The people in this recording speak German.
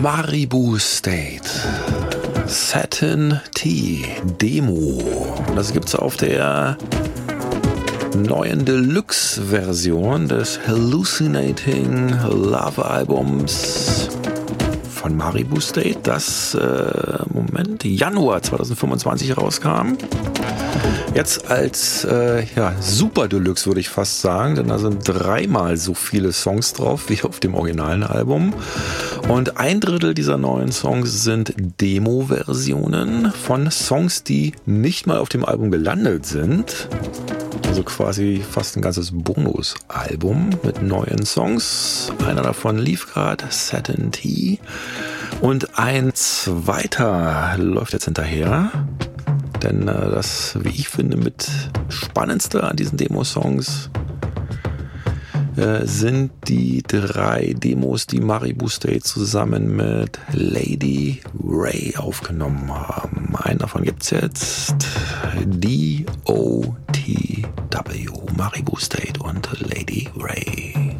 Maribou State, Satin T Demo. Das gibt's auf der neuen Deluxe-Version des Hallucinating Love Albums von Maribou State, das Januar 2025 rauskam. Jetzt als Super Deluxe würde ich fast sagen, denn da sind 3-mal so viele Songs drauf wie auf dem originalen Album. Und 1/3 dieser neuen Songs sind Demo-Versionen von Songs, die nicht mal auf dem Album gelandet sind. Also quasi fast ein ganzes Bonus-Album mit neuen Songs. Einer davon lief gerade, Satin T. Und ein zweiter läuft jetzt hinterher. Denn das, wie ich finde, mit spannendste an diesen Demo-Songs sind die 3 Demos, die Maribou State zusammen mit Lady Ray aufgenommen haben. Einen davon gibt's jetzt. DOTW, Maribou State und Lady Ray.